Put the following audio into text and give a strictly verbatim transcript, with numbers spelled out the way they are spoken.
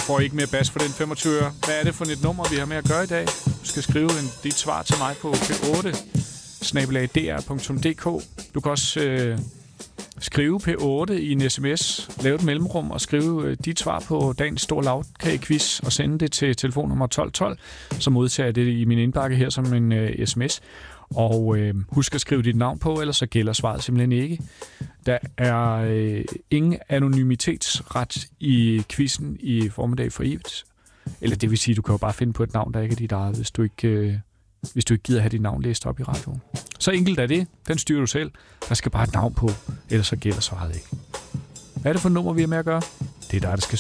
får ikke mere bas for den femogtyve øre. Hvad er det for et nummer, vi har med at gøre i dag? Du skal skrive en, dit svar til mig på P otte snabel-a d r punktum d k. Du kan også øh, skrive P otte i en sms, lave et mellemrum og skrive øh, dit svar på dagens stor lavkage-quiz og sende det til telefonnummer tolv tolv, så modtager jeg det i min indbakke her som en øh, sms. Og øh, husk at skrive dit navn på, ellers så gælder svaret simpelthen ikke. Der er øh, ingen anonymitetsret i quizzen i formiddag for evigt. Eller det vil sige, du kan jo bare finde på et navn, der ikke er dit eget, hvis du ikke, øh, hvis du ikke gider have dit navn læst op i radioen. Så enkelt er det. Den styrer du selv. Der skal bare et navn på, ellers så gælder svaret ikke. Hvad er det for et nummer, vi har med at gøre? Det er dig, der skal